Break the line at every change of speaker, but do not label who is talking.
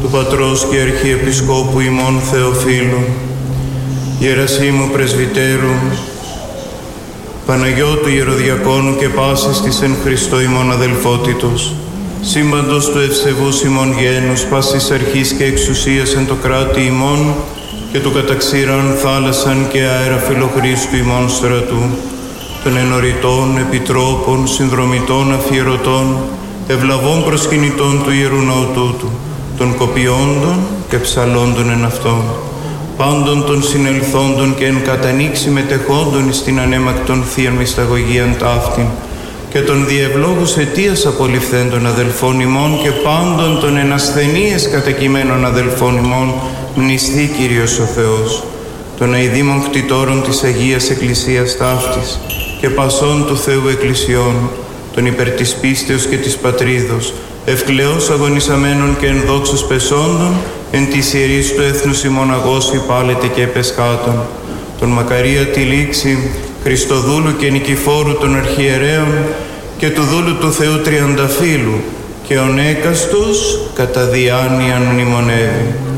Πατρός και Αρχιεπισκόπου ημών Θεοφύλου, Γερασίμου Πρεσβυτέρου, Παναγιώτου Ιεροδιακόνου και πάσης της εν Χριστώ ημών αδελφότητος, σύμπαντος του ευσεβούς ημών γένους, πάσης αρχής και εξουσίας εν το κράτη ημών και του καταξήραν θάλασσαν και αέρα φιλοχρίστου ημών στρατού, των ενωρητών, επιτρόπων, συνδρομητών, αφιερωτών, ευλαβών προσκυνητών του Ιερού Ναού τούτου, των κοπιόντων και ψαλόντων εν αυτόν, πάντων των συνελθόντων και εν κατανήξη μετεχόντων εις την ανέμακτον θείαν μυσταγωγίαν ταύτην, και των διευλόγους αιτίας απολυφθέντων αδελφών ημών και πάντων των εν ασθενείες κατοικημένων αδελφών ημών, μνηστεί Κύριος ο Θεός, των αηδήμων κτητόρων της Αγίας Εκκλησίας ταύτης και πασών του Θεού Εκκλησιών, των υπέρ της πίστεως και της πατρίδος, ευκλαιώς αγωνισαμένων και εν δόξους πεσόντων, εν της ιερής του έθνους ημών αγώσει πάλετε και επεσχάτων, τον Μακαρία τη λήξη, Χριστοδούλου και Νικηφόρου των αρχιερέων και του δούλου του Θεού Τριανταφύλου, και ον έκαστος κατά διάνοιαν μνημονεύει.